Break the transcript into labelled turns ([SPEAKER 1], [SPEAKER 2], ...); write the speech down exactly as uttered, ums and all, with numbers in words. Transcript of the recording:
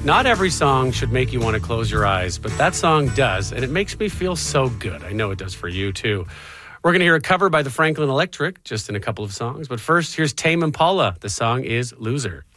[SPEAKER 1] Not every song should make you want to close your eyes, but that song does, and it makes me feel so good. I know it does for you, too. We're going to hear a cover by the Franklin Electric just in a couple of songs, but first, here's Tame Impala. The song is Loser.